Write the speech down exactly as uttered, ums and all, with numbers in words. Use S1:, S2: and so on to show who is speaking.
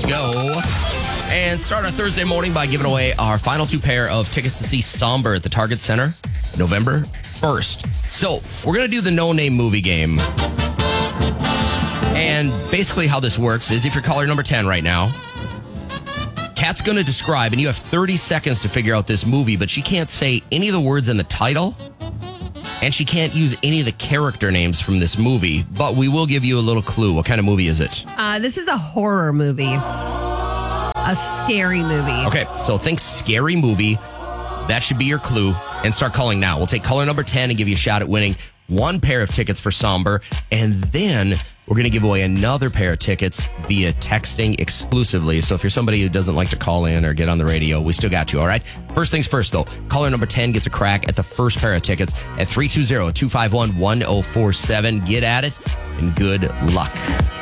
S1: go. And start our Thursday morning by giving away our final two pair of tickets to see Somber at the Target Center, November first. So we're going to do the no-name movie game. And basically how this works is if you're caller number ten right now, Kat's going to describe, and you have thirty seconds to figure out this movie, but she can't say any of the words in the title, and she can't use any of the character names from this movie, but we will give you a little clue. What kind of movie is it?
S2: Uh, this is a horror movie. A scary movie.
S1: Okay, so think scary movie. That should be your clue. And start calling now. We'll take caller number ten and give you a shot at winning one pair of tickets for Somber, and then we're going to give away another pair of tickets via texting exclusively. So if you're somebody who doesn't like to call in or get on the radio, we still got you, all right? First things first, though. Caller number ten gets a crack at the first pair of tickets at three two zero, two five one, one zero four seven. Get at it, and good luck.